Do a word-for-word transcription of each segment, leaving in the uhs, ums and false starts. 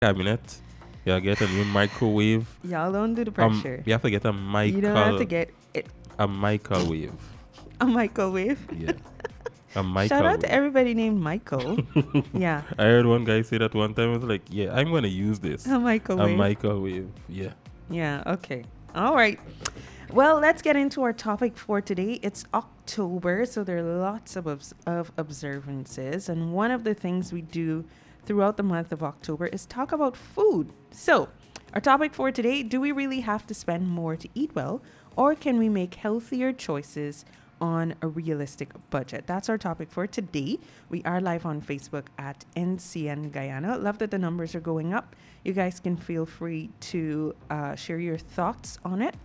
cabinet. You get a new microwave. Y'all don't do the Um, pressure. you have to get a Michael. You don't have to get it, a microwave. a microwave. Yeah, a microwave. Shout out to everybody named Michael. Yeah. I heard one guy say that one time. I was like, yeah, I'm gonna use this. A microwave. A microwave. Yeah. Yeah. Okay. All right. Well, let's get into our topic for today. It's October, so there are lots of obs- of observances, and one of the things we do throughout the month of October is talk about food. So, our topic for today, do we really have to spend more to eat well, or can we make healthier choices on a realistic budget? That's our topic for today. We are live on Facebook at N C N Guyana. Love that the numbers are going up. You guys can feel free to uh, share your thoughts on it.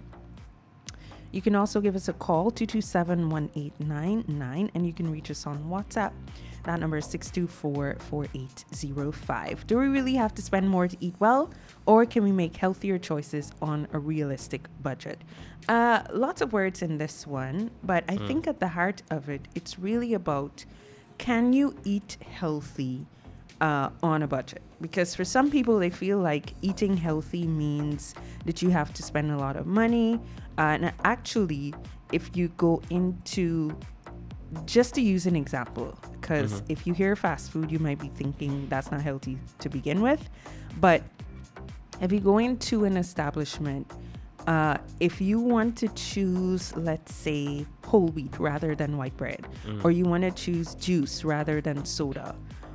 You can also give us a call, two two seven, one eight nine nine, and you can reach us on WhatsApp. That number is six two four, four eight zero five. Do we really have to spend more to eat well, or can we make healthier choices on a realistic budget? Uh, lots of words in this one, but I mm. think at the heart of it, it's really about, can you eat healthy uh, on a budget? Because for some people, they feel like eating healthy means that you have to spend a lot of money. Uh, and actually, if you go into, just to use an example, because mm-hmm. if you hear fast food, you might be thinking that's not healthy to begin with. But if you go into an establishment, uh, if you want to choose, let's say, whole wheat rather than white bread, mm. or you want to choose juice rather than soda,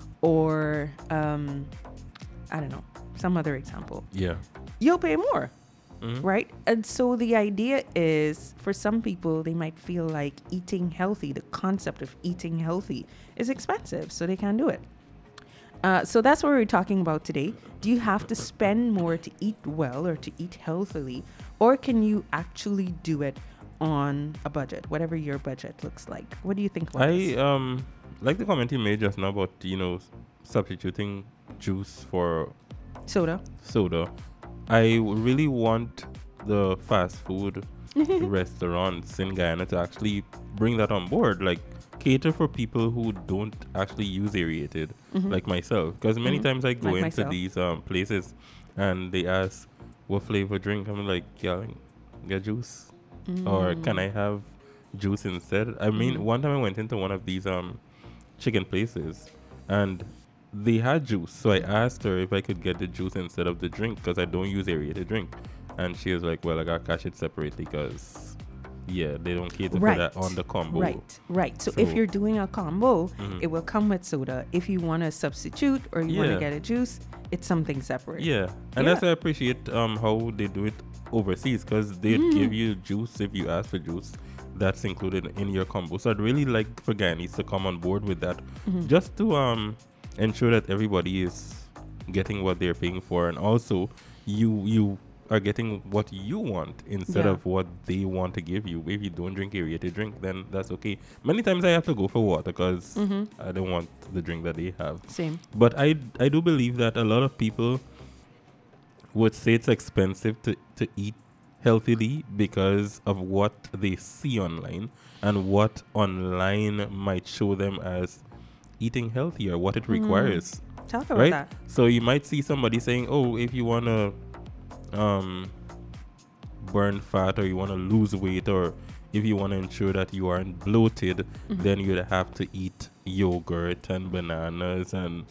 or um, I don't know, some other example. Yeah. You'll pay more. Mm-hmm. Right? And so the idea is, for some people, they might feel like eating healthy, the concept of eating healthy is expensive, so they can't do it. Uh, so that's what we're talking about today. Do you have to spend more to eat well or to eat healthily, or can you actually do it on a budget, whatever your budget looks like? What do you think about I this? um like the comment you made just now about, you know, substituting juice for soda. Soda. I really want the fast food restaurants in Guyana to actually bring that on board, like cater for people who don't actually use aerated, mm-hmm. like myself. Because many mm-hmm. times I go like into myself. these um, places and they ask, what flavor drink? I'm like, yeah, get juice. Mm. Or can I have juice instead? I mean, mm. one time I went into one of these um chicken places and they had juice, so I asked her if I could get the juice instead of the drink because I don't use aerated drink, and she was like, "Well, I got cash it separately because, yeah, they don't cater right. for that on the combo." Right, right. So, so if you're doing a combo, mm-hmm. it will come with soda. If you want to substitute or you yeah. want to get a juice, it's something separate. Yeah, and yeah. that's why I appreciate um how they do it overseas because they mm. give you juice if you ask for juice. That's included in your combo. So I'd really like for Guyanese to come on board with that, mm-hmm. just to um. ensure that everybody is getting what they're paying for, and also you you are getting what you want instead yeah. of what they want to give you. If you don't drink aerated drink, then that's okay. Many times I have to go for water because mm-hmm. I don't want the drink that they have. Same. But I I do believe that a lot of people would say it's expensive to, to eat healthily because of what they see online and what online might show them as eating healthy or what it requires. Mm. Talk about right? that. So you might see somebody saying, oh, if you want to um, burn fat or you want to lose weight or if you want to ensure that you aren't bloated, mm-hmm. then you'd have to eat yogurt and bananas and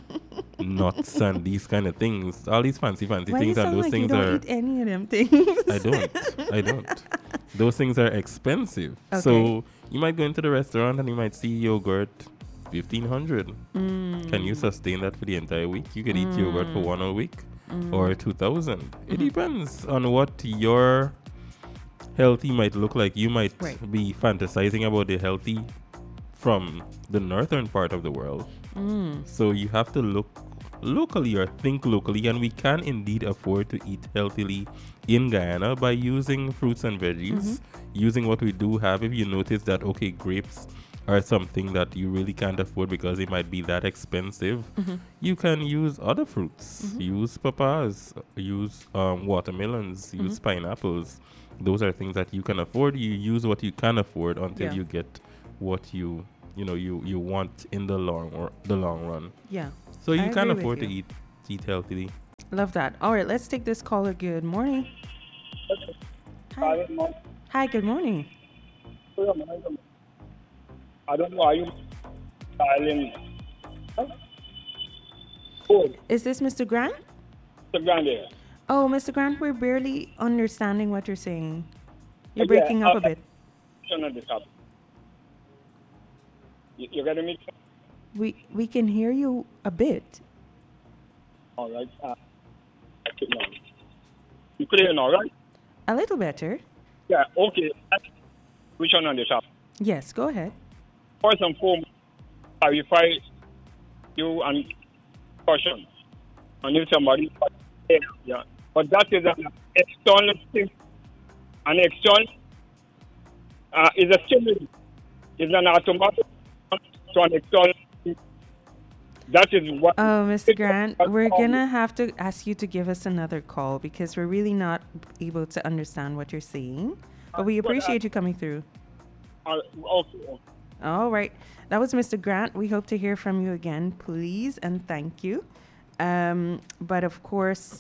nuts and these kind of things. All these fancy, fancy Why things. You and those like things you don't are. Eat any of them things. I don't. I don't. Those things are expensive. Okay. So you might go into the restaurant and you might see yogurt. fifteen hundred. Mm. Can you sustain that for the entire week? You could eat mm. yogurt for one whole week mm. or two thousand. Mm-hmm. It depends on what your healthy might look like. You might right. be fantasizing about the healthy from the northern part of the world. Mm. So you have to look locally or think locally, and we can indeed afford to eat healthily in Guyana by using fruits and veggies, mm-hmm. using what we do have. If you notice that, okay, grapes are something that you really can't afford because it might be that expensive, mm-hmm. you can use other fruits. Mm-hmm. Use papayas, use um, watermelons, mm-hmm. use pineapples. Those are things that you can afford. You use what you can afford until yeah. you get what you you know you, you want in the long or the long run. Yeah. So you I can agree afford with to you. eat eat healthily. Love that. All right, let's take this caller. Good morning. Hi. Hi, good morning. I don't know. Are you styling? Oh, Is this Mister Grant? the grande. Oh, Mister Grant, we're barely understanding what you're saying. You're Yeah, breaking up uh, a bit. turn on the top. You, you getting me? We we can hear you a bit. All right. Uh, check it now. You clear now, right? A little better. Yeah. Okay. Which one on the top? Yes, go ahead. First and foremost, clarify you and caution. And if somebody, yeah. But that is an external thing. An external uh, is a stimulus. It's an automatic to an external thing. That is what. Oh, Mister Grant, we're gonna have to ask you to give us another call because we're really not able to understand what you're saying. But we appreciate you coming through. Uh, okay. okay. All right. That was Mister Grant. We hope to hear from you again, please, and thank you. Um, but of course,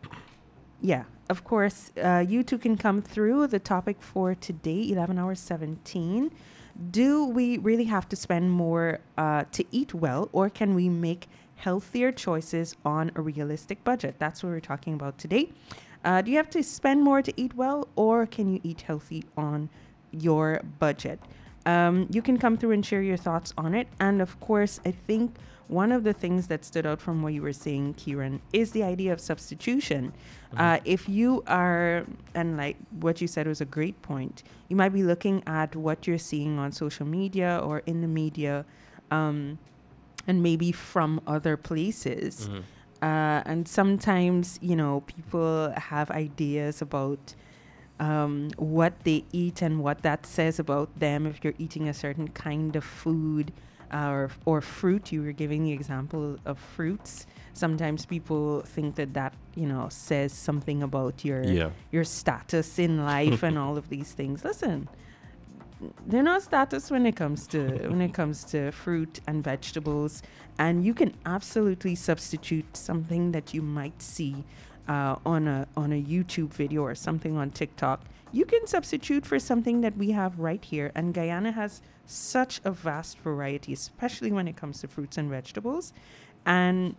yeah, of course, uh, you two can come through. The topic for today, eleven hours seventeen. Do we really have to spend more uh, to eat well, or can we make healthier choices on a realistic budget? That's what we're talking about today. Uh, do you have to spend more to eat well, or can you eat healthy on your budget? Um, you can come through and share your thoughts on it. And of course, I think one of the things that stood out from what you were saying, Kieran, is the idea of substitution. Mm-hmm. Uh, if you are, and like what you said was a great point, you might be looking at what you're seeing on social media or in the media, um, and maybe from other places. Mm-hmm. Uh, and sometimes, you know, people have ideas about um, what they eat and what that says about them. If you're eating a certain kind of food uh, or, or fruit, you were giving the example of fruits. Sometimes people think that that, you know, says something about your Yeah. your status in life and all of these things. Listen, there's no status when it comes to when it comes to fruit and vegetables, and you can absolutely substitute something that you might see uh, on a on a YouTube video or something on TikTok. You can substitute for something that we have right here, and Guyana has such a vast variety, especially when it comes to fruits and vegetables. And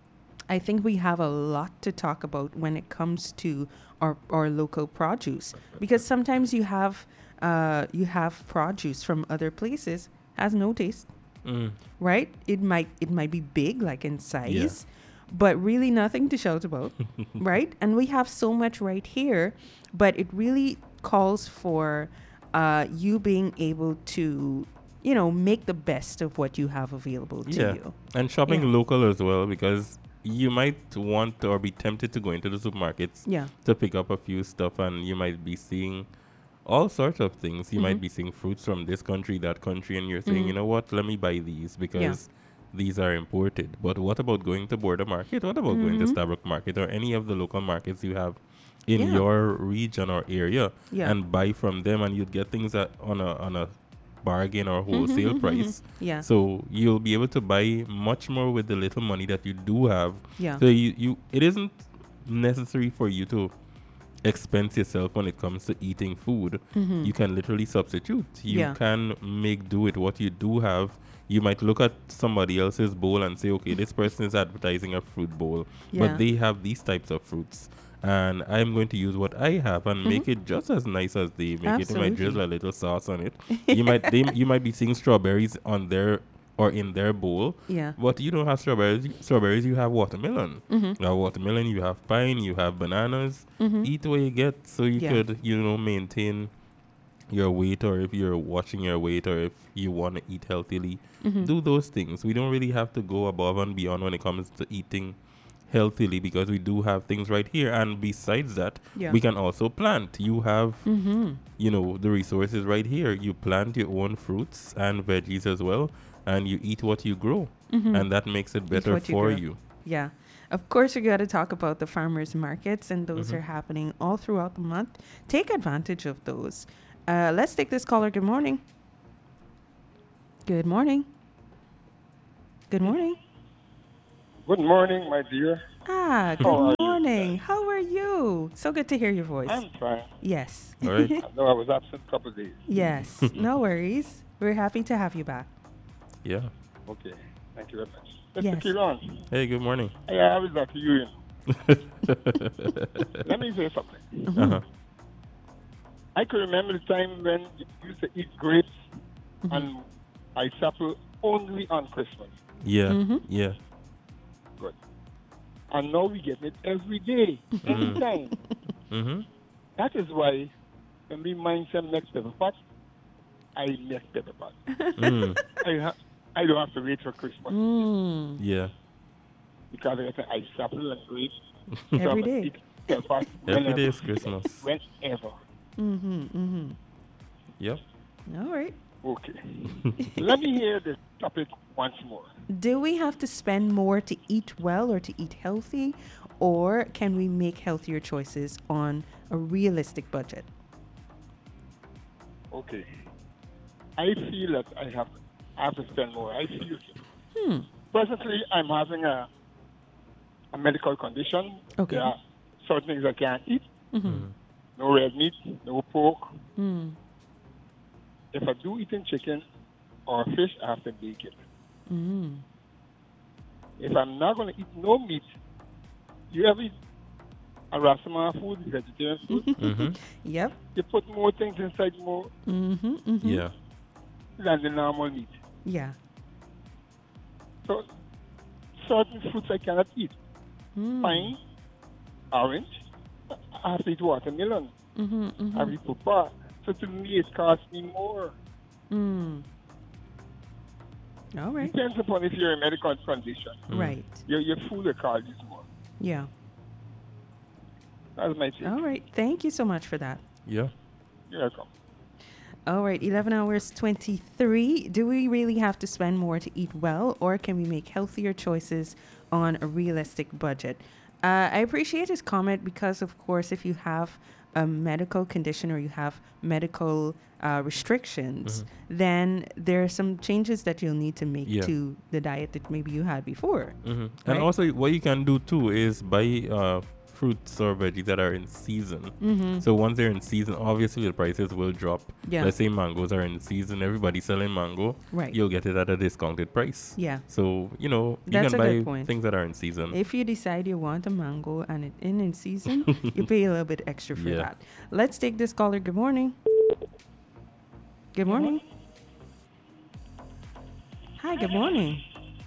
I think we have a lot to talk about when it comes to our, our local produce, because sometimes you have uh, you have produce from other places has no taste, Mm. right? It might it might be big, like in size, Yeah. but really nothing to shout about, right? And we have so much right here, but it really calls for uh, you being able to, you know, make the best of what you have available to Yeah. you. And shopping Yeah. local as well, because you might want or be tempted to go into the supermarkets Yeah. to pick up a few stuff, and you might be seeing all sorts of things. You might Mhm. be seeing fruits from this country, that country, and you're saying, Mhm. you know what, let me buy these because these are imported. But what about going to Border Market? What about going to Mhm. Stabroek Market or any of the local markets you have in Yeah. your region or area Yeah. and buy from them, and you'd get things at, on a on a bargain or wholesale Mhm, mhm, price. Yeah. So you'll be able to buy much more with the little money that you do have. Yeah. So you, you it isn't necessary for you to expense yourself when it comes to eating food. Mhm. You can literally substitute. You Yeah. can make do with what you do have. You might look at somebody else's bowl and say, okay, this person is advertising a fruit bowl, Yeah. but they have these types of fruits. And I'm going to use what I have and make it just as nice as they make it. You might Absolutely. drizzle a little sauce on it. You might they, you might be seeing strawberries on their or in their bowl, Yeah. but you don't have strawberries. Strawberries, you have watermelon. Mhm. You have watermelon, you have pine, you have bananas. Mhm. Eat what you get, so you Yeah. could, you know, maintain your weight, or if you're watching your weight, or if you want to eat healthily, Mhm. do those things. We don't really have to go above and beyond when it comes to eating healthily, because we do have things right here. And besides that, Yeah. we can also plant. You have, Mhm. you know, the resources right here. You plant your own fruits and veggies as well, and you eat what you grow, Mhm. and that makes it better what you for grow. you. Yeah. Of course, we got to talk about the farmers markets, and those Mhm. are happening all throughout the month. Take advantage of those. Uh, let's take this caller. Good morning. Good morning. Good morning. Good morning, my dear. Ah, How are good you? morning. How are you? So good to hear your voice. I'm fine. Yes. All right. I know I was absent a couple of days. Yes. No worries. We're happy to have you back. Yeah. Okay. Thank you very much. Mister Yes. Kiran, Hey, good morning. I have it that to you. you know. Let me say something. Uh-huh. I can remember the time when you used to eat grapes and pineapple only on Christmas. Yeah. Mhm. Yeah. Good. And now we get it every day, anytime. Mm-hmm. That is why when we mind some next pepper pot, I make pepper pot. Mm. I, ha- I don't have to wait for Christmas Mm. Yeah. because I get ice apple and grapes. Every So I day. eat pepper pot Every whenever. day is Christmas. Whenever. Mm-hmm. Mm-hmm. Yep. All right. Okay. Let me hear this topic once more. Do we have to spend more to eat well or to eat healthy? Or can we make healthier choices on a realistic budget? Okay. I feel that I have, I have to spend more. I feel Hmm. presently I'm having a a medical condition. Okay. There are certain things I can't eat. Mm-hmm. No red meat, no pork. Mm. If I do eat in chicken or fish, I have to bake it. Mm. If I'm not going to eat no meat, you ever eat a Rasama food, vegetarian food? Mm-hmm. Yep. You put more things inside more Mm-hmm. Mm-hmm. Yeah. than the normal meat. Yeah. So certain fruits I cannot eat. Mm. Pine, orange, I have to eat watermelon. Mm-hmm. I Mm-hmm. have to eat papa. So to me, it costs me more. Mm. All right. Depends upon if you're in a medical condition. Mm. Right. Your, your food will cost you more. Yeah. That's my take. All right. Thank you so much for that. Yeah. You're welcome. All right, eleven hours twenty-three. Do we really have to spend more to eat well, or can we make healthier choices on a realistic budget? Uh, I appreciate his comment because, of course, if you have a medical condition or you have medical uh, restrictions, Mhm. then there are some changes that you'll need to make Yeah. to the diet that maybe you had before. Mm-hmm. Right. And also, what you can do too is buy uh, fruits or veggies that are in season. Mm-hmm. So once they're in season, obviously the prices will drop. Yeah. Let's say mangoes are in season, everybody's selling mango. Right. You'll get it at a discounted price. Yeah. So, you know, you That's can a buy good point. things that are in season. If you decide you want a mango and it in in season, you pay a little bit extra for Yeah. that. Let's take this caller. Good morning. Good morning. Hi, good morning.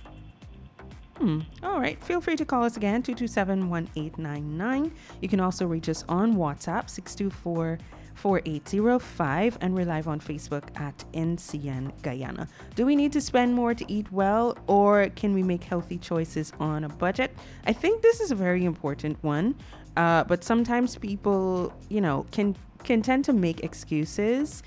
Hmm. All right. Feel free to call us again, two two seven, one eight nine nine. You can also reach us on WhatsApp, six two four, four eight zero five, and we're live on Facebook at N C N Guyana. Do we need to spend more to eat well, or can we make healthy choices on a budget? I think this is a very important one, uh, but sometimes people, you know, can can tend to make excuses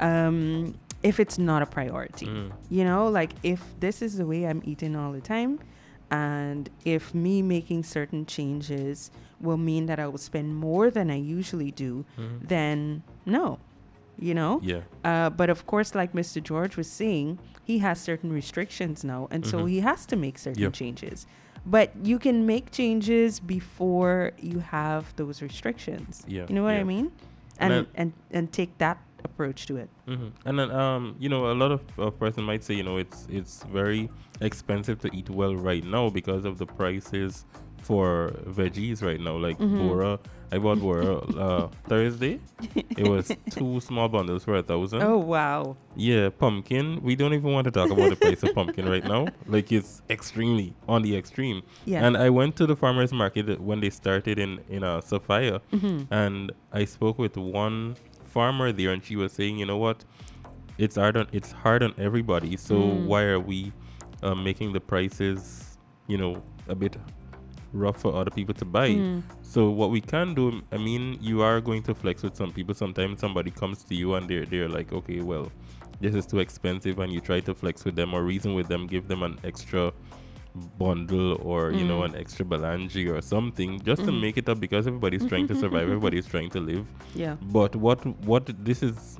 um, if it's not a priority. Mm. You know, like if this is the way I'm eating all the time, and if me making certain changes will mean that I will spend more than I usually do, Mhm. then no, you know? Yeah. Uh, but of course, like Mister George was saying, he has certain restrictions now, and so Mhm. he has to make certain Yep. changes. But you can make changes before you have those restrictions. Yeah, You know what yeah. I mean? And And then- and, and take that approach to it. hmm And then, um, you know, a lot of a person might say, you know, it's it's very expensive to eat well right now because of the prices for veggies right now. Like Mhm. Bora, I bought Bora uh, Thursday. It was two small bundles for a thousand. Oh wow. Yeah, pumpkin. We don't even want to talk about the price of pumpkin right now. Like it's extremely on the extreme. Yeah. And I went to the farmers market when they started in in uh, Sophia, Mhm. and I spoke with one farmer there, and she was saying, you know what, it's hard on it's hard on everybody. So Mm. why are we uh, making the prices, you know, a bit rough for other people to buy? Mm. So what we can do, I mean, you are going to flex with some people. Sometimes somebody comes to you and they're they're like, okay, well, this is too expensive, and you try to flex with them or reason with them, give them an extra bundle or you know Mm. an extra balanji or something just to Mhm. make it up, because everybody's trying to survive, everybody's trying to live. Yeah. But what what this is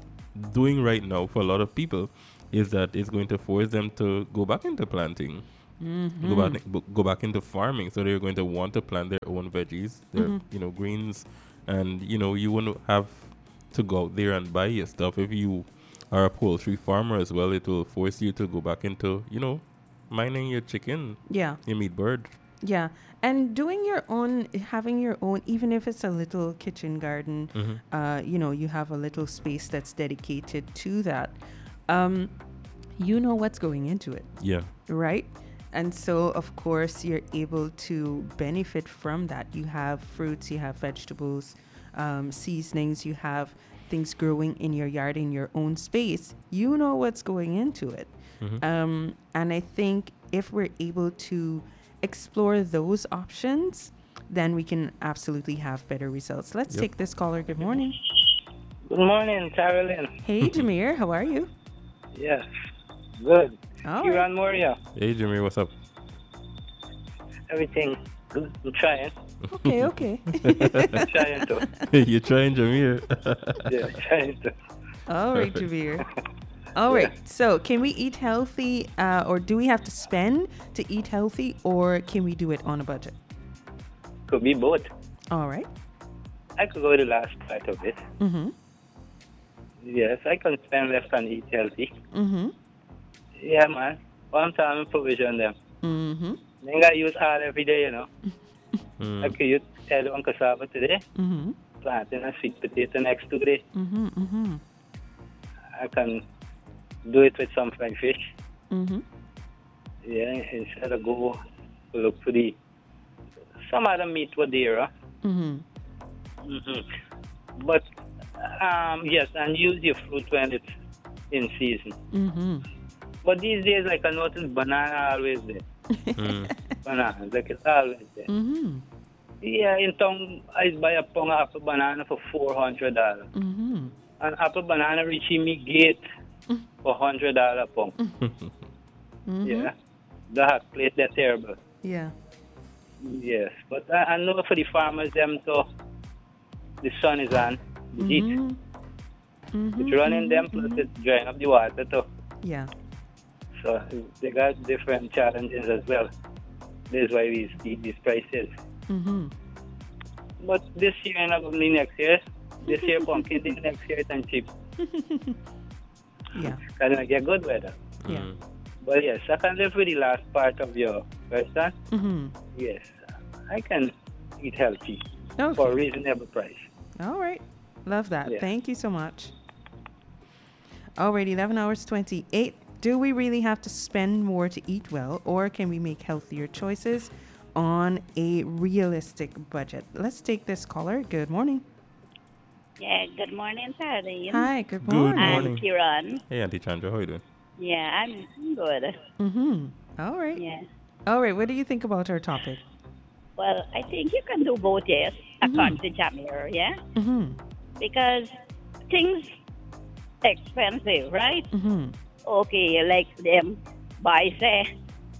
doing right now for a lot of people is that it's going to force them to go back into planting. Mm-hmm. go back b- go back into farming. So they're going to want to plant their own veggies, their Mhm. you know greens, and you know you wouldn't have to go out there and buy your stuff. If you are a poultry farmer as well, it will force you to go back into you know mining your chicken, Yeah. your meat bird. Yeah. And doing your own, having your own, even if it's a little kitchen garden, Mm-hmm. uh, you know, you have a little space that's dedicated to that. Um, you know what's going into it, Yeah. right? And so, of course, you're able to benefit from that. You have fruits, you have vegetables, um, seasonings, you have things growing in your yard in your own space. You know what's going into it. Mm-hmm. Um, and I think if we're able to explore those options, then we can absolutely have better results. Let's Yep. take this caller. Good morning. Good morning, Carolyn. Hey, Jameer, how are you? Yes, good. All You right. and Moria, Hey Jimmy, what's up? everything good. I'm trying. Okay, okay. I'm trying to. You're trying Jameer. Yeah, trying to. All right, Jameer. All right. So, can we eat healthy, uh, or do we have to spend to eat healthy, or can we do it on a budget? Could be both. All right. I could go the last part of it. Mm-hmm. Yes, I can spend less and eat healthy. Mm-hmm. Yeah, man. One time provision them. Mm-hmm. Then I use all every day, you know. Mm. I could use head on cassava today, Mm-hmm. planting a sweet potato next today. Mm-hmm. Mm-hmm. I can do it with some fried fish. Mm-hmm. Yeah, instead of go look for the some other meat were there. Huh? Mm-hmm. Mm-hmm. But um, yes, and use your fruit when it's in season. Mm-hmm. But these days, like I notice, banana always there. Mm. Banana, like it's always there. Mm-hmm. Yeah, in town, I buy a pound of apple banana for four hundred dollars. Mm-hmm. And apple banana reaching me gate for hundred dollar pound. Mm-hmm. Yeah, that place they're terrible. Yeah. Yes, but I, I know for the farmers, them so the sun is on, the heat. Mm-hmm. It's running them, plus it's drying up the water too. Yeah. So they got different challenges as well. This is why we see these prices. Mm-hmm. But this year and probably next year, this year pumpkin, the next year it's cheap. Yeah. Because I get good weather. Yeah. Mm. But yes, I can live with the last part of your question. Mm-hmm. Yes, I can eat healthy Okay. for a reasonable price. All right. Love that. Yeah. Thank you so much. All right, eleven hours twenty-eight. Do we really have to spend more to eat well, or can we make healthier choices on a realistic budget? Let's take this caller. Good morning. Yeah, good morning, Sardine. Hi, good Good morning. morning. I'm Kiran. Hey Auntie Chandra, how you doing? Yeah, I'm good. Mm-hmm. All right. Yeah. All right. What do you think about our topic? Well, I think you can do both, yes, according to Jamir, yeah? Mm-hmm. Because things expensive, right? Mm-hmm. Okay, like them buy say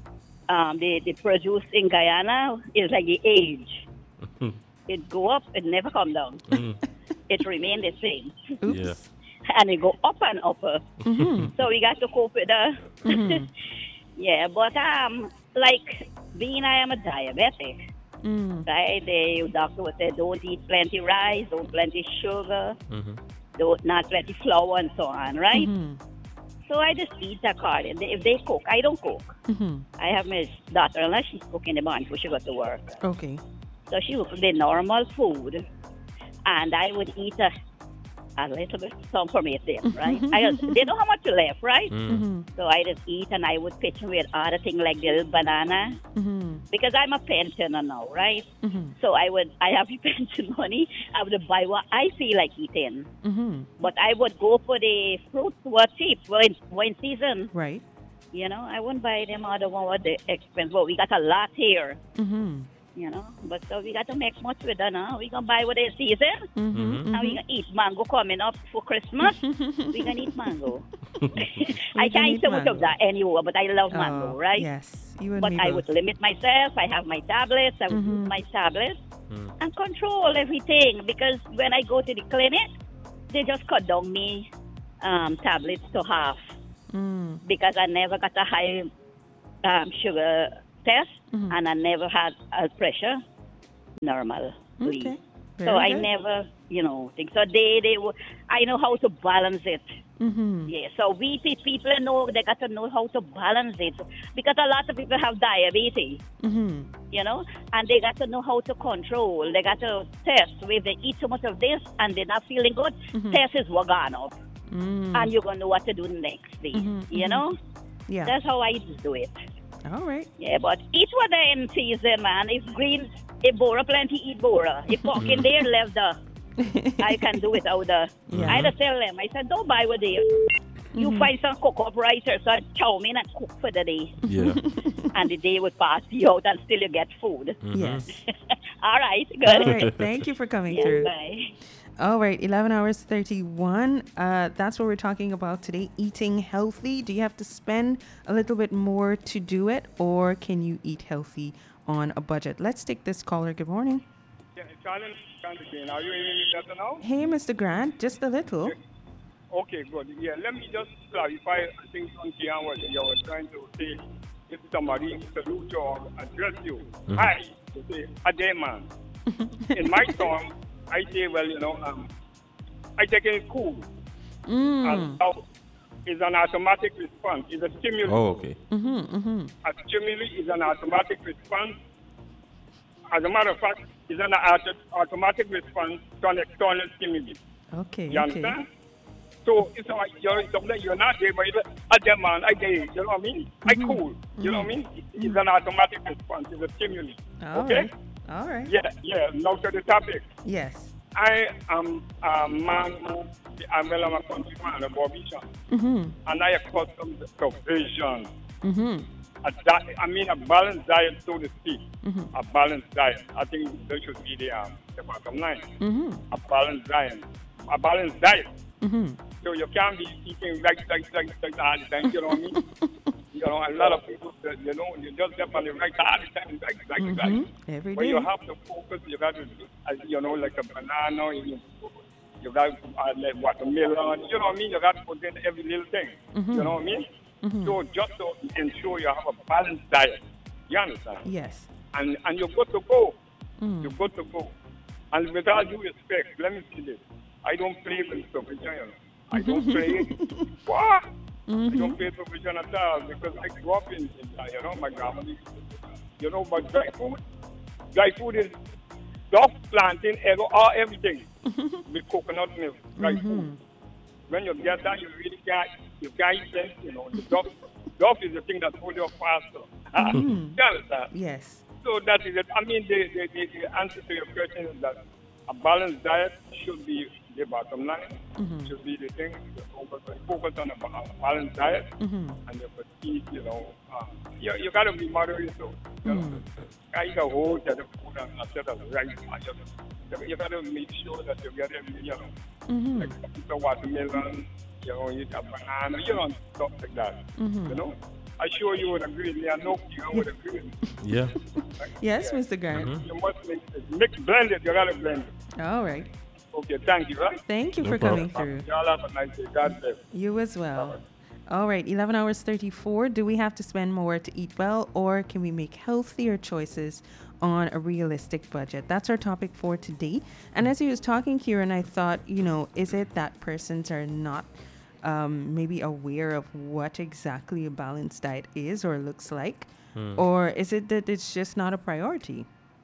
um the, the produce in Guyana is like the age. It go up, it never come down. Mm. It remain the same. Oops. Yeah. And it go up and up. Mm-hmm. So we got to cope with that. Mhm. Yeah, but um, like being I am a diabetic, Mm. right? The doctor would say don't eat plenty rice, don't plenty sugar, Mm-hmm. don't not plenty flour and so on, right? Mhm. So I just eat according. If they cook, I don't cook. Mhm. I have my daughter-in-law. She's cooking in the morning before she goes to work. Okay. So she would cook the normal food, and I would eat a, a little bit some for me there, right? I just, they know how much you left, right? Mm. Mm-hmm. So I just eat, and I would pitch with other things like the little banana, Mm-hmm. because I'm a pensioner now, right? Mm-hmm. So I would, I have the pension money. I would buy what I feel like eating, Mm-hmm. but I would go for the fruits what cheap, when when season. Right. You know, I wouldn't buy them other one with the expense. But we got a lot here, Mm-hmm. you know. But so we got to make much with it now. We gonna buy what is season, Mm-hmm. and we gonna eat mango coming up for Christmas. We gonna eat mango. I gonna can't eat eat so much mango. of that anymore, but I love mango, Oh, right? Yes. You and But me I both. would limit myself. I have my tablets. I would Mhm. use my tablets Mm. and control everything. Because when I go to the clinic, they just cut down me um, tablets to half Mm. because I never got a high um, sugar test, Mhm. and I never had a pressure normal. Okay. So Very I good. never, you know, think so. They, they, w- I know how to balance it. Mm-hmm. Yeah. So we pe- people know they got to know how to balance it because a lot of people have diabetes, Mm-hmm. you know, and they got to know how to control. They got to test. If they eat too much of this and they're not feeling good, Mhm. test is what gone up, Mm. and you're gonna know what to do next day. Mhm, You mhm. know, Yeah. that's how I do it. All right. Yeah, but eat what they in season, man. If green, if Bora plenty, eat Bora. If pork in there, left the. I can do without the. Yeah. I just tell them, I said, don't buy with there. You find some cook up rice or some chow mein and cook for the day. Yeah. And the day would pass you out and still you get food. Yes. All right, All good. right. Thank you for coming Yeah, through. bye. All right. eleven hours thirty-one. Uh, that's what we're talking about today. Eating healthy. Do you have to spend a little bit more to do it, or can you eat healthy on a budget? Let's take this caller. Good morning. Yeah, Charlie, again. Are you able to better now? Hey, Mister Grant. Just a little. Okay, good. Yeah, let me just clarify. I think something what you were trying to say. If somebody salute you or address you, hi, you say, a day man. In my tongue, I say, well, you know, um, I take it cool. Mm. And now it's an automatic response. It's a stimulus. Oh, okay. Mm-hmm, mm-hmm. A stimulus is an automatic response. As a matter of fact, it's an auto- automatic response to an external stimulus. Okay. You okay. understand? So it's like you're, you're not there, but you're a dead man, I there. You know what I mean? I cool. You know what I mean? It's an automatic response. It's a stimulus. All okay? right. All right. Yeah, yeah. Now to the topic. Yes. I am a man who, I'm well, I'm a countryman, a Bobby-chan, Mm-hmm. and I accustomed to vision. Mm-hmm. A di- I mean, a balanced diet, so to speak. Mm-hmm. A balanced diet. I think that should be the, um, the bottom line. Mm-hmm. A balanced diet. A balanced diet. Mm-hmm. So you can't be eating right, right, right, right all the time. You know what I mean? You know, a lot of people, uh, you know, you just get on the right all the time, right, right, Mm-hmm. right. Every But day. you have to focus. You got to, uh, you know, like a banana. You, you got to uh, like watermelon. You know what I mean? You got to put in every little thing. Mhm. You know what I mean? Mhm. So just to ensure you have a balanced diet. You understand? Yes. And and you're good to go. Mm. You're good to go. And with all due respect, let me say this. I don't play with provision. You know. I don't play. What? I don't play provision at all because I grew up in, in uh, you know, my family. You know, but dry food, dry food is duck, plantain, egg, all everything with coconut milk, dry food. When you get that, you really can't, you can't eat them, you know. The duck, duck is the thing that holds you faster. Ah, you understand? Yes. So that is it. I mean, the, the, the, the answer to your question is that a balanced diet should be the bottom line, should be the thing. You focus, focus on a ba- balanced diet, Mm-hmm. and you could eat, you know, uh, you, you got to be moderate. So, you know, I eat a whole set of food and a set of rice. and You, you got to make sure that you get every, you know, Mm-hmm. like a watermelon, you know, you eat a banana, you know, stuff like that. You know, I sure you would agree with me. I know you would agree with me. Yeah. Yes, Yeah. Mister Grant. You must make it. Mix, blend it. You got to blend it. All right. Okay, thank you, right? Thank you No for problem. coming through. Y'all have a nice day. God bless. You as well. All right, eleven hours thirty-four. Do we have to spend more to eat well, or can we make healthier choices on a realistic budget? That's our topic for today. And as he was talking, Kieran, I thought, you know, is it that persons are not um, maybe aware of what exactly a balanced diet is or looks like? Or is it that it's just not a priority?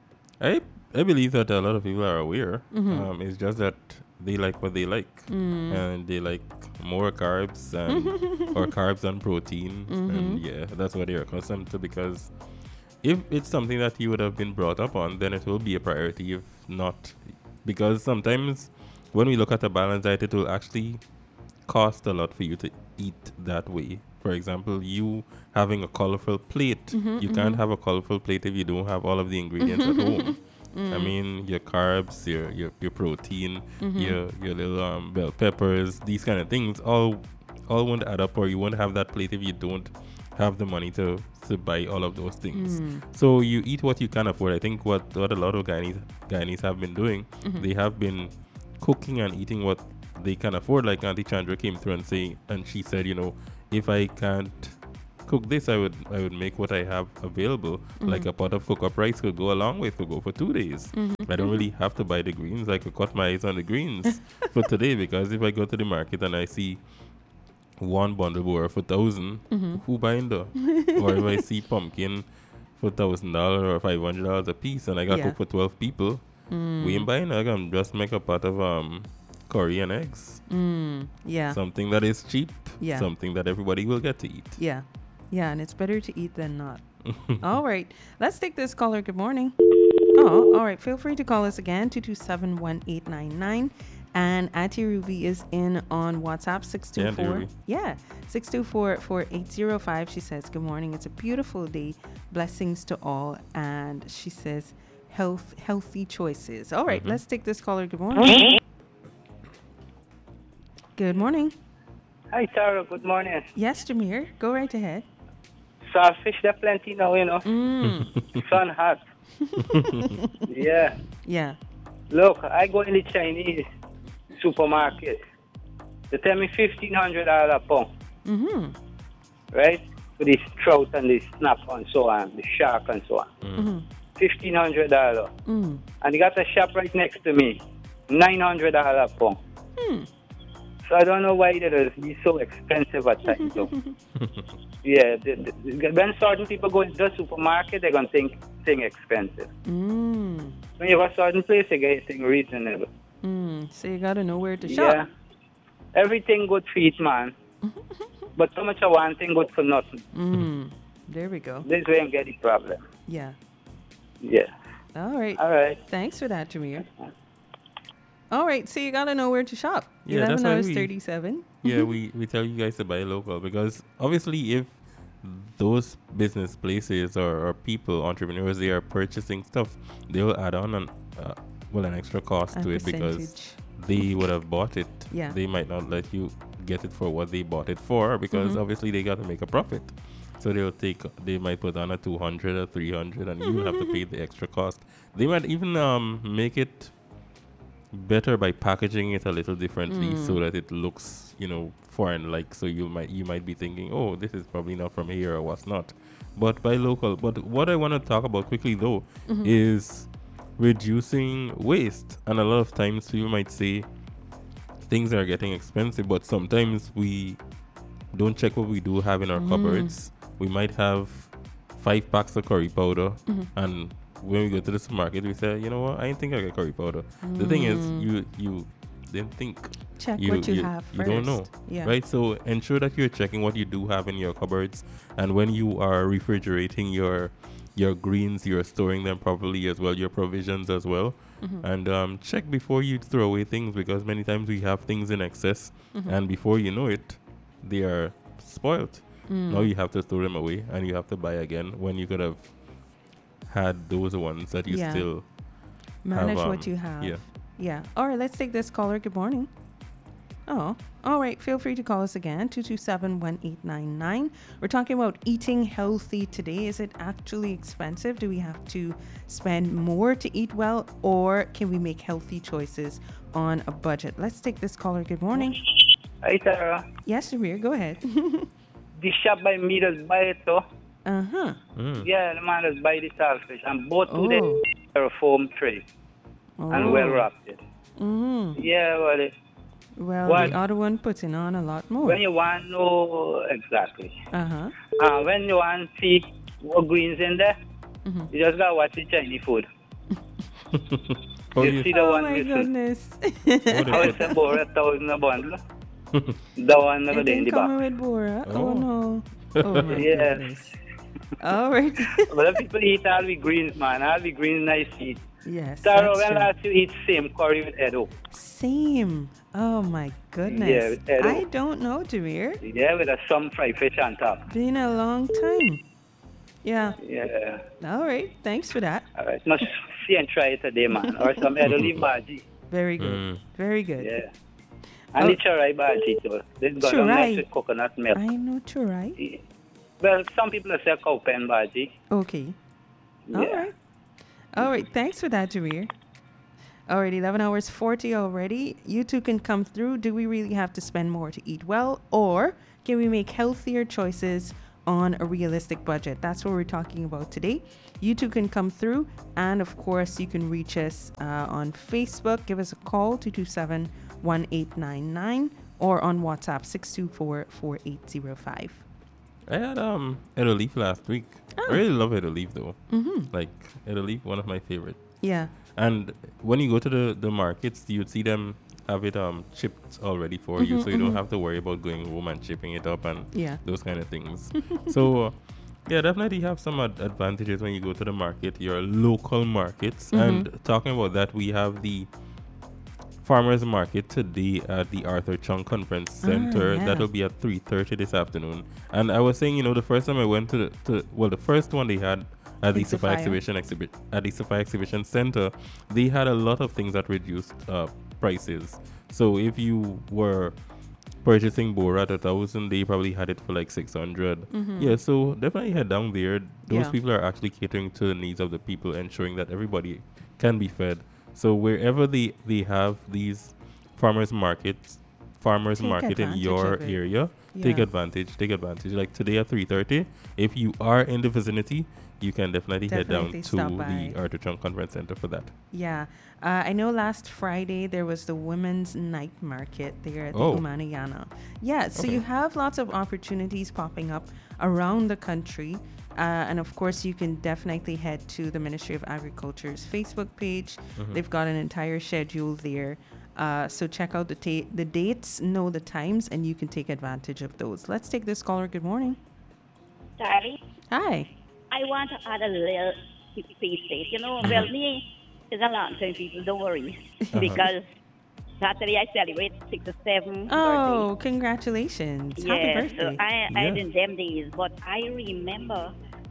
I I believe that a lot of people are aware. Mm-hmm. Um, it's just that they like what they like, Mm. and they like more carbs and or carbs and protein, Mm-hmm. and yeah, that's what they're accustomed to. Because if it's something that you would have been brought up on, then it will be a priority. If not, because sometimes when we look at a balanced diet, it will actually cost a lot for you to eat that way. For example, you having a colorful plate, Mm-hmm, you can't have a colorful plate if you don't have all of the ingredients at home. Mm. I mean, your carbs, your your, your protein, Mm-hmm. your your little um, bell peppers, these kind of things, all all won't add up, or you won't have that plate if you don't have the money to to buy all of those things. Mm. So you eat what you can afford. I think what what a lot of Guyanese Guyanese have been doing, Mm-hmm. they have been cooking and eating what they can afford. Like Auntie Chandra came through and say, and she said, you know, if I can't cook this, I would I would make what I have available. Mm-hmm. Like a pot of cook up rice could go a long way to go for two days. Mm-hmm. I don't really have to buy the greens. I could cut my eyes on the greens for today, because if I go to the market and I see one bundle board for thousand, Mm-hmm. who buying though? Or if I see pumpkin for thousand dollars or five hundred dollars a piece, and I got Yeah. cook for twelve people, we ain't buying. I can just make a pot of um curry and eggs. Mm, yeah. Something that is cheap. Yeah. Something that everybody will get to eat. Yeah. Yeah, and it's better to eat than not. All right. Let's take this caller. Good morning. Oh, all right. Feel free to call us again, two two seven, one eight nine nine. And Auntie Ruby is in on WhatsApp, six two Yeah, Auntie four. Ruby. Yeah, six two four, four eight zero five. She says, good morning. It's a beautiful day. Blessings to all. And she says, health, healthy choices. All right, Mhm. let's take this caller. Good morning. Good morning. Hi, Tara. Good morning. Yes, Jameer. Go right ahead. Saltfish, there plenty now, you know. Mm. Sun hot. Yeah. Yeah. Look, I go in the Chinese supermarket. They tell me fifteen hundred dollars a pound, Mm-hmm. right? For this trout and this snap and so on, the shark and so on. Mm-hmm. fifteen hundred dollars. Mm. And they got a shop right next to me, nine hundred dollars a pound. Hmm. So I don't know why it is be so expensive at times. So. Yeah, the, the, when certain people go into the supermarket, they're going to think thing expensive. Mm. When you have a certain place, you get thing reasonable. Mm. So you gotta know where to Yeah. shop. Everything good for eat, man. But so much of one thing good for nothing. Mm. There we go. This way you get the problem. Yeah. Yeah. All right. All right. Thanks for that, Jameer. All right. So you gotta know where to shop. Yeah, that's Eleven why hours we- thirty-seven. Yeah, we, we tell you guys to buy local, because obviously if those business places or, or people, entrepreneurs, they are purchasing stuff, they will add on an uh, well an extra cost A to it, because percentage. they would have bought it. Yeah. They might not let you get it for what they bought it for, because Mhm. obviously they got to make a profit. So they'll take, they might put on a two hundred or three hundred, and you have to pay the extra cost. They might even um make it better by packaging it a little differently, Mm. so that it looks, you know, foreign like. So you might you might be thinking, oh, this is probably not from here or what's not, but by local. But what I want to talk about quickly though Mhm. is reducing waste. And a lot of times people might say things are getting expensive, but sometimes we don't check what we do have in our Mm. cupboards. We might have five packs of curry powder, Mhm. and when we go to the supermarket, we say, you know what, I didn't think I got curry powder. The thing is, Mm. you you didn't think, Check you- what you, you- have you first. don't know, Yeah. right? So ensure that you're checking what you do have in your cupboards, and when you are refrigerating your your greens, you're storing them properly as well, your provisions as well. Mhm. And um, check before you throw away things, because many times we have things in excess, Mhm. and before you know it, they are spoiled. Mm. Now you have to throw them away, and you have to buy again when you could have had those ones that you Yeah. still Manage have, what um, you have. yeah. Yeah. All right. Let's take this caller. Good morning. Oh, all right. Feel free to call us again, two two seven, one eight nine nine. We're talking about eating healthy today. Is it actually expensive? Do we have to spend more to eat well, or can we make healthy choices on a budget? Let's take this caller. Good morning. Hi, Tara. Yes, Samir, go ahead. The shop by me does buy it, so. Uh-huh. Mm. Yeah, the man does buy the saltfish. And both Oh. today are a foam tray Oh. and well wrapped it. Mm-hmm. Yeah, well, it, Well, What? the other one putting on a lot more. when you want to know exactly. Uh-huh. Uh, when you want to see what greens in there, Mhm. you just got to watch the Chinese food. How you do you- see the Oh one my missing. goodness. what How do it's about a thousand a bundle. The one It never in didn't the come back. with Bora. Oh, Oh. no. Oh my Yeah. goodness. All right. But the people eat all the greens, man. All the greens nice eat. Yes. Tara, that's when true. last you eat same curry with Edo? Same. Oh my goodness. Yeah, with Edo. I don't know, Jameer. Yeah, with a some fried fish on top. Been a long time. Yeah. Yeah. All right. Thanks for that. All right. Must see and try it today, man. Or some Edo leaf bhaji. Very good. Mm. Very good. Yeah. And Oh. the charai bhaji too. This got a Charai. nice with coconut milk. I know too, right? Well, some people say cow pen bhaji. Okay. Yeah. All right. All right. Thanks for that, Jameer. All right. eleven hours forty already. You two can come through. Do we really have to spend more to eat well, or can we make healthier choices on a realistic budget. That's what we're talking about today. You two can come through, and of course, you can reach us uh, on Facebook. Give us a call, two two seven, one eight nine nine, or on WhatsApp, six two four, four eight zero five. I had um Ed O'Leaf last week. Oh. I really love Ed O'Leaf though. Mm-hmm. Like Ed O'Leaf, one of my favorite. Yeah. And when you go to the, the markets, you'd see them have it um chipped already for you, Mhm, so you don't mhm. have to worry about going home and chipping it up and Yeah. those kind of things. So uh, yeah, definitely have some ad- advantages when you go to the market, your local markets. Mhm. And talking about that, we have the farmers market today at the Arthur Chung Conference Center. yeah. That'll be at three thirty this afternoon. And I was saying, you know, the first time I went to the to, well, the first one they had at the In Safa Sophia. Exhibition exhibit at the Safa Exhibition Center, they had a lot of things at reduced uh, prices. So if you were purchasing Bora at a thousand, they probably had it for like six hundred. Mhm. Yeah, so definitely head down there. Those Yeah. people are actually catering to the needs of the people, ensuring that everybody can be fed. So wherever they, they have these farmers markets, farmers Take market in advantage your of it. area, take Yeah. advantage, take advantage. Like today at three thirty, if you are in the vicinity, you can definitely, head Definitely down to stop by. the Arthur Chung Conference Center for that. Yeah. Uh, I know last Friday there was the women's night market there at the Oh. Umanayana. Yeah, so Okay. you have lots of opportunities popping up around the country. Uh, and of course, you can definitely head to the Ministry of Agriculture's Facebook page. Mhm. They've got an entire schedule there. Uh, so check out the, ta- the dates, know the times, and you can take advantage of those. Let's take this caller. Good morning. Sorry, Hi. I want to add a little piece state. You know, well, me is a long time, people. Don't worry. Because Saturday I celebrate sixty-seven Oh, congratulations. birthday. Happy Yeah, birthday. so I, I Yeah. did them days. But I remember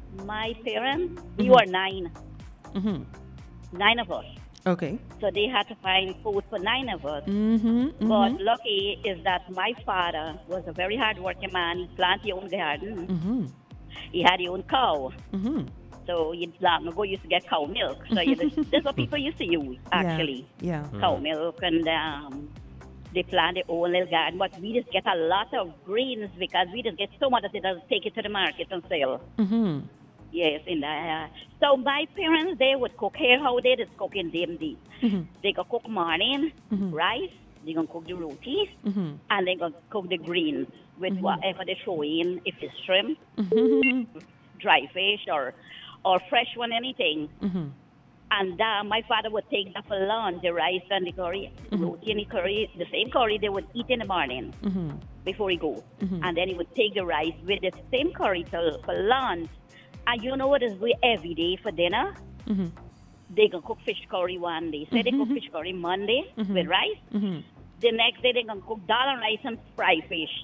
my parents, we Mhm. were nine, Mm-hmm. nine of us. Okay. So they had to find food for nine of us. Mm-hmm. But lucky is that my father was a very hard-working man. He planted his own garden. Mm-hmm. He had his own cow. Mm-hmm. So you long ago used to get cow milk. So you know, that's what people used to use actually, Yeah. cow milk, and um, they plant their own little garden. But we just get a lot of greens because we just get so much that they just take it to the market and sell. Mm-hmm. Yes, in the, uh, so my parents they would cook here. How they just cook in them days. Mm-hmm. They go cook morning Mhm. rice. They gonna cook the rotis, Mm-hmm. and they gonna cook the greens with Mhm. whatever they throw in. If it's shrimp, Mm-hmm. dry fish, or or fresh one, anything. Mm-hmm. And uh, my father would take that for lunch, the rice and the curry, Mhm. roti and the curry, the same curry they would eat in the morning Mm-hmm. before he go. Mhm. And then he would take the rice with the same curry to, for lunch. And you know what is we every day for dinner? Mm-hmm. They can cook fish curry one day. Say they cook fish curry Monday Mhm. with rice. Mm-hmm. The next day they can cook dal and rice and fry fish.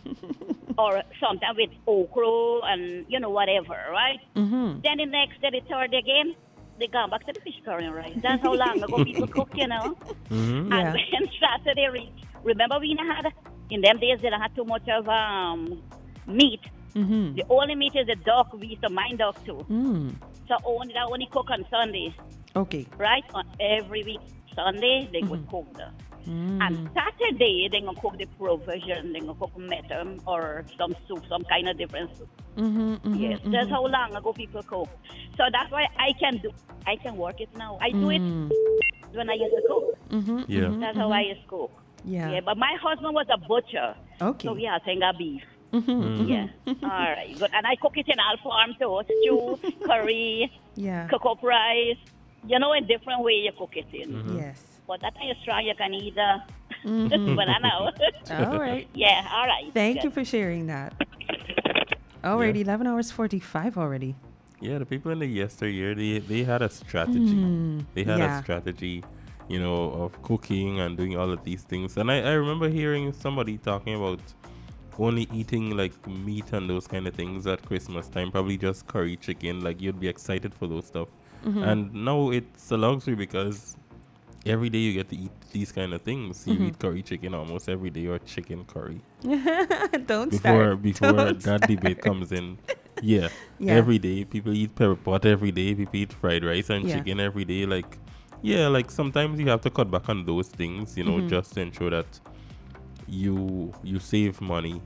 Or sometimes with okra and, you know, whatever, right? Mm-hmm. Then the next day, the third day again, they go back to the fish curry and rice. That's how long ago people cook, you know. Mm-hmm. Yeah. And when Saturday reached, remember we had, in them days, they don't have too much of um, meat. Mm-hmm. The only meat is the duck. We used to mind duck too. Mm. So only that only cook on Sunday, Okay. right? On every week, Sunday, they would Mhm. cook the. Mm. And Saturday, they going to cook the provision. They going to cook metam or some soup, some kind of different soup. Mm-hmm. Mm-hmm. Yes, that's how long ago people cook. So that's why I can do, I can work it now. I do it Mm. when I used to cook. Mm-hmm. Yeah. Mm-hmm. That's how I used to cook. Yeah. Yeah, but my husband was a butcher. Okay. So yeah, I think I beef. Mm-hmm. Yeah. All right. Good. And I cook it in all forms too. Stew, curry, Yeah. cook up rice. You know, in different way you cook it in. Mhm. Yes. But that is strong. You can eat uh, Mhm. but I know. All right. Yeah. All right. Thank Good. you for sharing that. All right, Yeah. eleven hours forty-five already. Yeah, the people in the yesteryear, they, they had a strategy. Mm, They had yeah. a strategy, you know, of cooking and doing all of these things. And I, I remember hearing somebody talking about only eating like meat and those kind of things at Christmas time, probably just curry chicken. Like you'd be excited for those stuff. Mhm. And now it's a luxury because every day you get to eat these kind of things. You Mhm. eat curry chicken almost every day or chicken curry. Don't Before start. before Don't that start. debate comes in. Yeah. Yeah. Every day people eat pepper pot every day, people eat fried rice and Yeah. chicken every day. Like yeah, like sometimes you have to cut back on those things, you know, Mhm. just to ensure that you you save money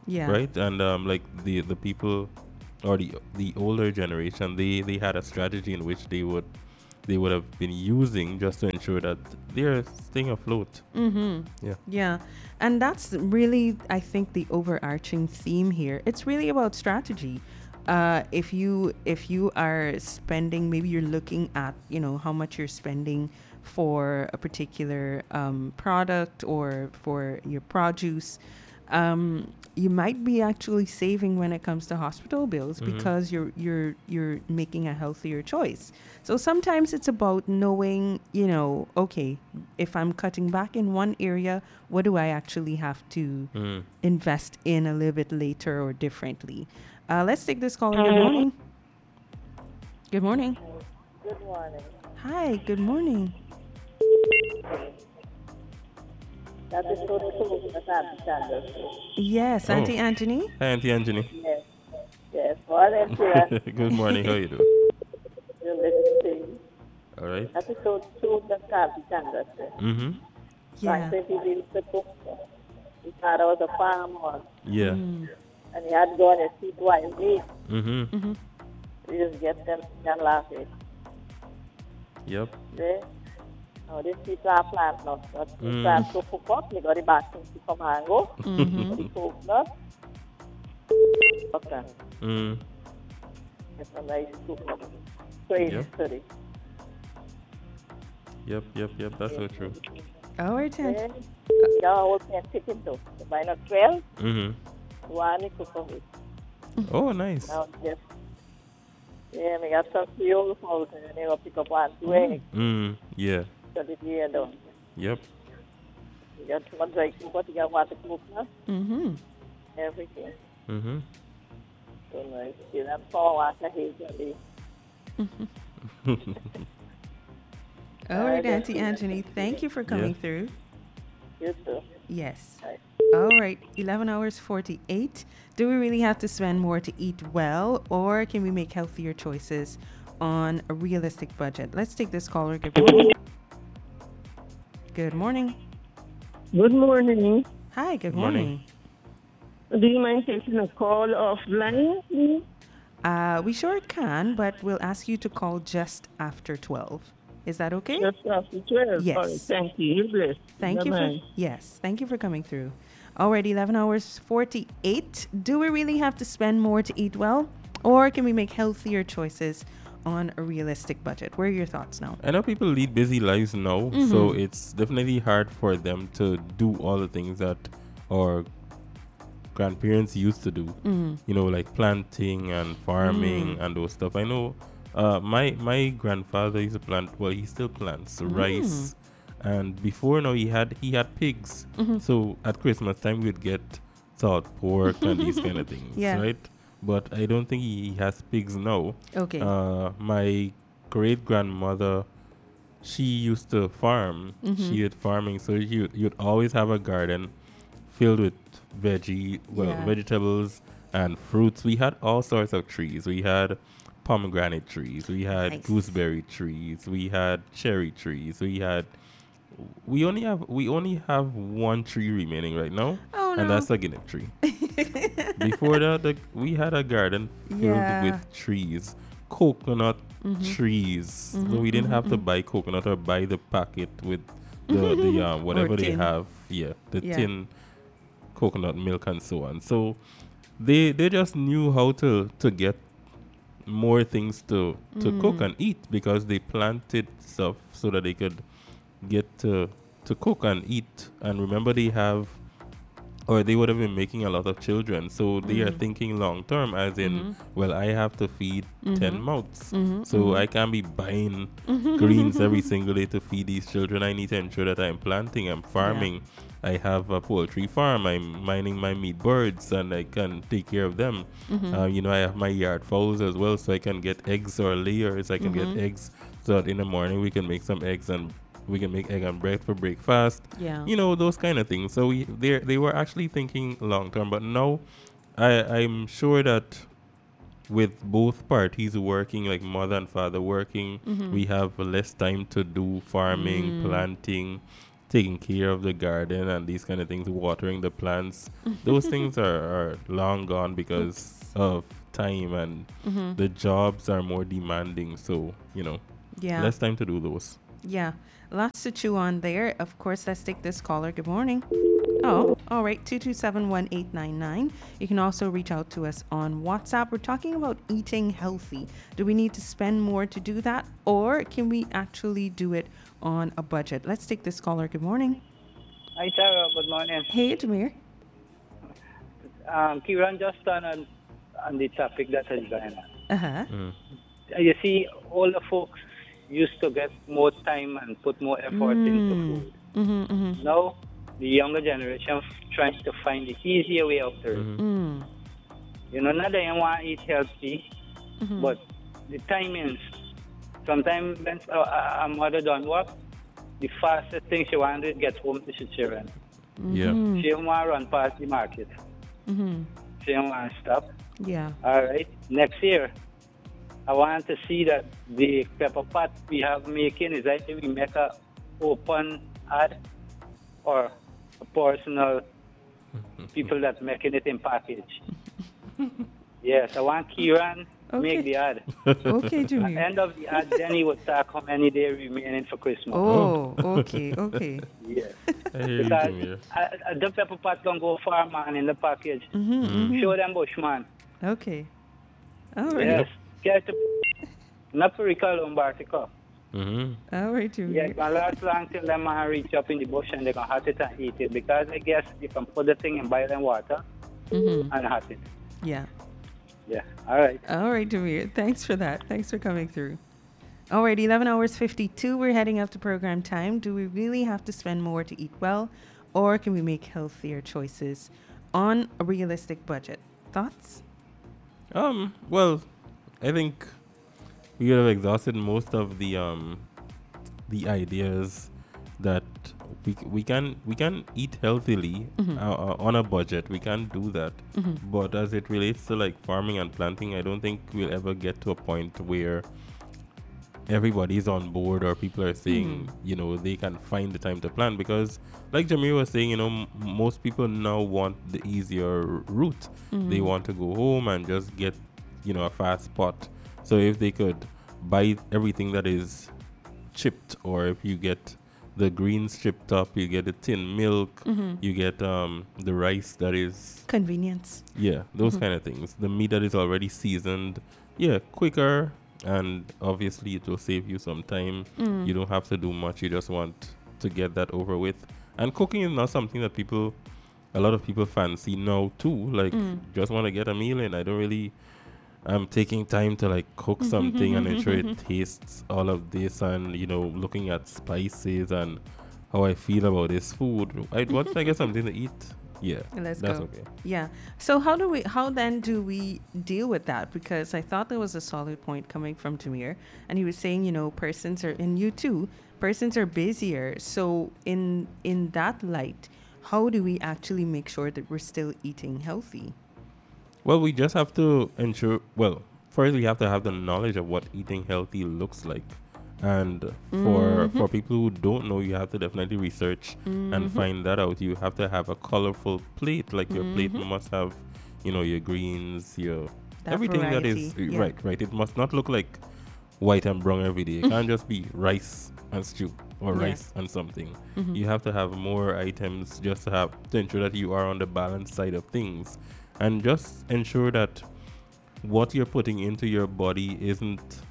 Yeah. right? And um, like the the people or the the older generation, they they had a strategy in which they would they would have been using just to ensure that they're staying afloat. Mm-hmm. Yeah. Yeah. And that's really, I think, the overarching theme here. It's really about strategy. Uh, if you if you are spending, maybe you're looking at, you know, how much you're spending for a particular um, product or for your produce, um, you might be actually saving when it comes to hospital bills Mhm. because you're you're you're making a healthier choice. So sometimes it's about knowing, you know, okay, if I'm cutting back in one area, what do I actually have to Mm. invest in a little bit later or differently? Uh, let's take this caller. Good morning. Good morning. Good morning. Hi. Good morning. That is so true, that I'm standard. Yes, Oh. Auntie Anthony. Hi, Auntie Anjani. Yes. Yes. Morning, dear. Good morning. How you doing? You little thing. All right. That is so true, that I'm standard. Mm-hmm. Yeah. Frank said he used to cook. His father was a farmer, Yeah. Mm. and he had gone and see twice meat. Mm-hmm. Mm-hmm. He just get them and laugh it. Yep. See? Now, this people are plant now. But we Mm. plant to cook up. They got the basket to come and go. Mm-hmm. The coconut. Okay. Mm. It's a nice coconut. Crazy Yep. study. Yep. Yep. Yep. That's so true. All right, Auntie. Then, you all can chicken too. You buy not twelve, Mm-hmm. one cook of it. Oh, nice. Now just, yeah, we got some fuel for it, and then you go pick up one, two eggs, Mm. Yeah. so the year done. Yep. You got too much dry cook, but you got water cook, no? Mm-hmm. Everything. Mm-hmm. So nice. You have four water here, Johnny. All right, Uh, Auntie Anthony. Thank you for coming Yeah. through. You too. Yes. Right. All right. eleven hours forty-eight. Do we really have to spend more to eat well, or can we make healthier choices on a realistic budget? Let's take this caller. Good morning. Good morning. Good morning. Hi. Good Morning. morning. Do you mind taking a call offline, please? Uh, we sure can, but we'll ask you to call just after twelve. Is that okay? Just after twelve. Yes. All right, thank you. You're blessed. Thank you for Bye-bye. yes, thank you for coming through. Alright, eleven hours forty-eight. Do we really have to spend more to eat well, or can we make healthier choices on a realistic budget? What are your thoughts now? I know people lead busy lives now, Mm-hmm. so it's definitely hard for them to do all the things that our grandparents used to do. Mm-hmm. You know, like planting and farming Mm. and those stuff. I know uh, my my grandfather used to plant. Well, he still plants Mm. rice, and before now he had he had pigs. Mm-hmm. So at Christmas time we'd get salt pork and these kind of things, Yeah. right? But I don't think he has pigs now. Okay. Uh, my great grandmother, she used to farm. Mhm. She did farming, so you you'd always have a garden filled with veggie, well, Yeah. vegetables and fruits. We had all sorts of trees. We had pomegranate trees. We had Nice. gooseberry trees. We had cherry trees. We had. We only have we only have one tree remaining right now, Oh, and no. that's a guinea tree. Before that, the, we had a garden filled Yeah. with trees, coconut Mhm. trees. So we didn't have to buy coconut or buy the packet with the, the uh, whatever they tin. have. Yeah, the Yeah. tin coconut milk and so on. So they they just knew how to to get more things to to cook Mm. and eat because they planted stuff so that they could get to to cook and eat. And remember, they have or they would have been making a lot of children, so they are Mm. thinking long term, as in, Mhm. well, I have to feed ten Mhm. mouths, Mhm, so mhm. I can't be buying greens every single day to feed these children. I need to ensure that I'm planting, I'm farming. I have a poultry farm. I'm mining my meat birds, and I can take care of them. Mhm. Uh, you know, I have my yard fowls as well, so I can get eggs or layers. I can Mhm. get eggs, so that in the morning we can make some eggs and we can make egg and bread for breakfast. Yeah. You know, those kind of things. So we they they were actually thinking long term, but now I I'm sure that with both parties working, like mother and father working, Mhm. we have less time to do farming, Mm. planting, taking care of the garden and these kind of things, watering the plants. Those things are, are long gone because of time, and Mm-hmm. the jobs are more demanding. So, you know, Yeah. less time to do those. Yeah. Lots to chew on there. Of course, let's take this caller. Good morning. Oh, all right. two two seven one eight nine nine. You can also reach out to us on WhatsApp. We're talking about eating healthy. Do we need to spend more to do that, or can we actually do it on a budget? Let's take this caller. Good morning. Hi, Tara. Good morning. Hey, Jameer. Um, Kiran just on, on on the topic that is going on. Uh-huh. Mm. Uh, You see, all the folks used to get more time and put more effort into Mm. food. Mm-hmm, mm-hmm. Now, the younger generation f- trying to find the easier way out there. Mhm. Mm. You know, not that they want to eat healthy, Mhm. but the timings. Sometimes when uh, a a mother done work, the fastest thing she want to do is get home to her children. Yeah. She don't want to run past the market. Mm-hmm. She don't want to stop. Yeah. All right. Next year, I want to see that the pepper pot we have making is either we make a open ad or a personal people that making it in package. Yes, I want Kieran Okay. make the ad. Okay, At the Jameer. end of the ad, then he would talk how many days remaining for Christmas. Oh, okay, okay. Yes. I hear you, Because Jameer. uh, uh, the pepper pot don't go far, man, in the package. Mm-hmm, mm-hmm. Show them Bushman. Okay. All right. Yes. Get the not to recall Umbartica. Mm-hmm. All right, Jameer. Yeah, it's gonna last long till them man reach up in the bush and they're gonna hot it and eat it, because I guess you can put the thing in boiling water Mm-hmm. and hot it. Yeah. Yeah. All right. All right, Jameer. Thanks for that. Thanks for coming through. All right, eleven hours fifty-two. We're heading up to program time. Do we really have to spend more to eat well, or can we make healthier choices on a realistic budget? Thoughts? Um. Well, I think we have exhausted most of the um the ideas that we c- we can we can eat healthily Mhm. uh, uh, on a budget. We can do that. Mhm. But as it relates to like farming and planting, I don't think we'll ever get to a point where everybody's on board or people are saying, you know, they can find the time to plant, because like Jamir was saying, you know, m- most people now want the easier r- route. They Mhm. want to go home and just get, you know, a fast pot. So if they could buy everything that is chipped, or if you get the greens chipped up, you get the tin milk, Mhm. you get um the rice that is, Convenience. yeah, those Mhm. kind of things. The meat that is already seasoned, yeah, quicker, and obviously it will save you some time. Mm. You don't have to do much. You just want to get that over with. And cooking is not something that people, a lot of people fancy now too. Like, Mm. just want to get a meal in. I don't really, I'm taking time to like cook something and ensure it tastes all of this, and you know, looking at spices and how I feel about this food. I once I get something to eat, yeah, Let's that's go. okay. Yeah. So how do we? How then do we deal with that? Because I thought there was a solid point coming from Tamir, and he was saying, you know, persons are, and you too, persons are busier. So in in that light, how do we actually make sure that we're still eating healthy? Well, we just have to ensure. Well, first we have to have the knowledge of what eating healthy looks like, and for Mhm. for people who don't know, you have to definitely research and Mhm. find that out. You have to have a colorful plate. Like your plate Mhm. must have, you know, your greens, your That everything that is variety, yeah. right. Right. It must not look like white and brown every day. It can't just be rice and stew or Yeah. rice and something. Mhm. You have to have more items just to have to ensure that you are on the balanced side of things, and just ensure that what you're putting into your body isn't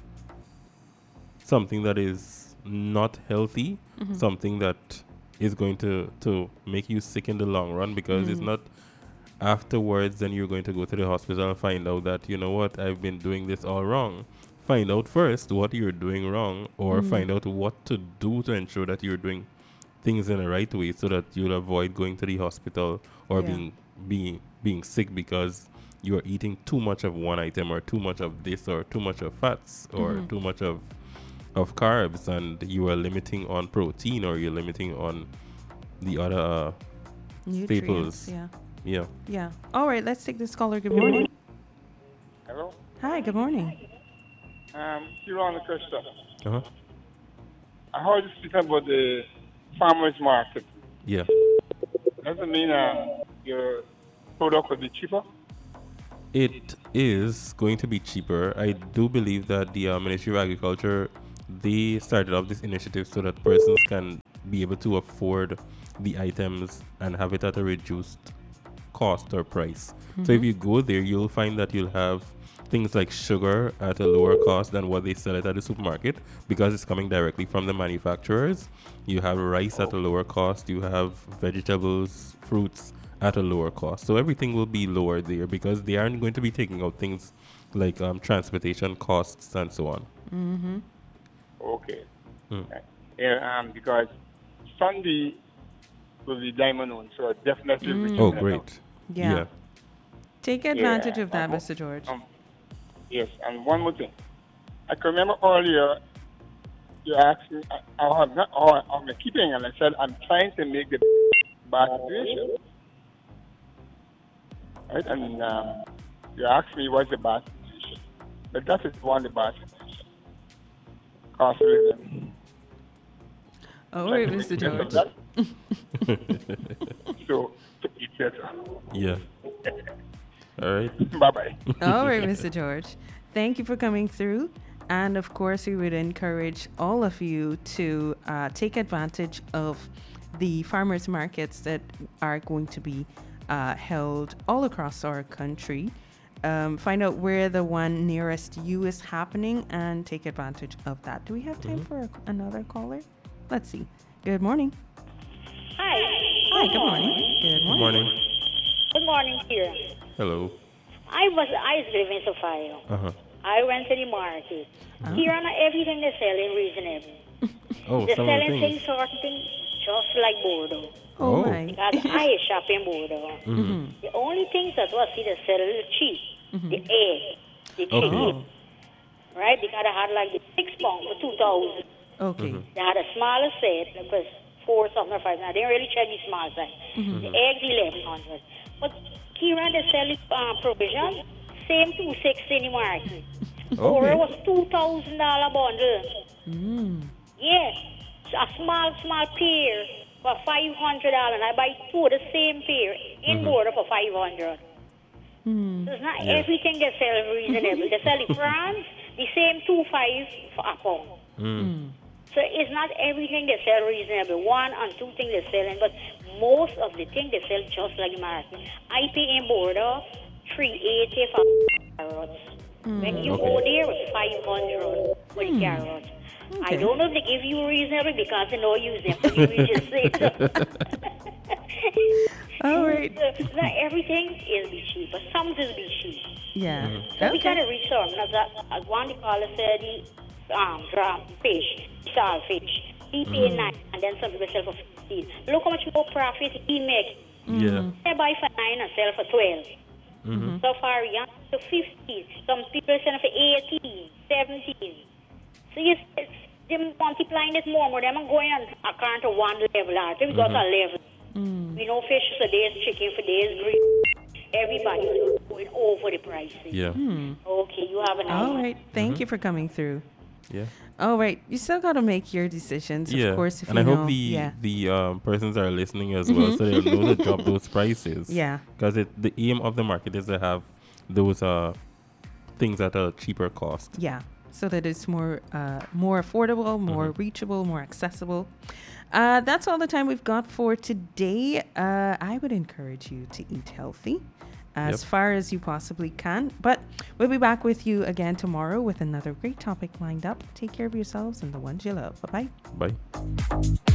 something that is not healthy, Mhm. something that is going to to make you sick in the long run, because it's Mhm. not afterwards then you're going to go to the hospital and find out that, you know what, I've been doing this all wrong. Find out first what you're doing wrong, or Mhm. find out what to do to ensure that you're doing things in the right way, so that you'll avoid going to the hospital or Yeah. being being being sick because you're eating too much of one item, or too much of this, or too much of fats, or Mhm. too much of of carbs, and you are limiting on protein, or you're limiting on the other uh, Nutrients. staples. Yeah. Yeah. Yeah. All right. Let's take this caller. Good morning. Hello? Hi. Good morning. Um, Kieran Krista. Uh-huh. I heard you speak about the farmers market, Yeah. doesn't mean um, your product will be cheaper. It is going to be cheaper. I do believe that the uh, Ministry of Agriculture, they started off this initiative so that persons can be able to afford the items and have it at a reduced cost or price. Mm-hmm. So if you go there, you'll find that you'll have things like sugar at a lower cost than what they sell it at the supermarket because it's coming directly from the manufacturers. You have rice at a lower cost. You have vegetables, fruits at a lower cost. So everything will be lower there because they aren't going to be taking out things like um, transportation costs and so on. Mm-hmm. Okay. Mm. Yeah, um, because Sunday will be diamond on, so definitely. Mm. Oh, great. Yeah. yeah. Take advantage Yeah, of that, um, Mister George. Um, yes, and one more thing. I can remember earlier you asked me, I, I have not, oh, I'm keeping, and I said I'm trying to make the bad situation. Right, and um, you asked me what's the bad situation, but that is one of the bad situation. Cost of living. All right, Mister George. So, to eat better. Yeah. All right. Bye-bye. All right, Mister George. Thank you for coming through. And of course, we would encourage all of you to uh, take advantage of the farmers markets that are going to be uh, held all across our country. Um, find out where the one nearest you is happening and take advantage of that. Do we have time mm-hmm. for a, another caller? Let's see. Good morning. Hi. Hi, good morning. Good morning. Good morning. Good morning, dear. Hello. I was I was living in Sophia. Uh-huh. I went to the market. Uh-huh. Here on everything they're selling reasonable. Oh, they're some selling of the things. things, certain things, just like Bordeaux. Oh, my. Because I shop in Bordeaux. Mm-hmm. The only things that was see they sell a little cheap. Mm-hmm. The egg, the chicken. Okay. Right? Because I had like the six pound for two thousand. Okay. Mm-hmm. They had a smaller set, it was four something or five. Now, they didn't really check the small size. Mm-hmm. The eggs, eleven hundred. But Kira, they sell it uh, provision, same two sixty in the market. Or Okay. it was two thousand dollars bundle. Mm. Yes. A small, small pair for five hundred dollars. And I buy two of the same pair in Mm-hmm. border for five hundred dollars. Mm. So it's not Yeah. everything they sell reasonable. They sell the France, the same two five for a pound. Mm. So it's not everything they sell reasonable. One and two things they're selling, but most of the things they sell just like the market. I pay in border three eighty for carrots. Mm. When you Okay. go there, it's five hundred for the carrots. Okay. I don't know if they give you reasonable because they don't use them for you just say so. All right. So, not everything is be cheap, but some is be cheap. Yeah. Mm-hmm. So we Okay. gotta reach out. Now that I want to call it the um drum fish, saltfish. He pay Mm. nine, and then some people sell for fifteen. Look how much more profit he make. Yeah. They buy for nine and sell for twelve. Mm-hmm. So far, young to fifteen. Some people sell for eighteen, seventeen. So you s- them multiplying it more, more. Them are going on account to one level. After we got Mhm. a level. Mm. We know fish for days, chicken for days, green. Everybody is going over the prices. Yeah. Hmm. Okay, you have an idea. All right. Thank Mhm. you for coming through. Yeah. All right. You still got to make your decisions, Yeah. of course. If and you I know. hope the yeah. the um, persons are listening as well, so they'll know to drop those prices. Yeah. Because the aim of the market is to have those uh things at a cheaper cost. Yeah. So that it's more uh, more affordable, more Mhm. reachable, more accessible. Uh, that's all the time we've got for today. Uh, I would encourage you to eat healthy as Yep. far as you possibly can. But we'll be back with you again tomorrow with another great topic lined up. Take care of yourselves and the ones you love. Bye-bye. Bye.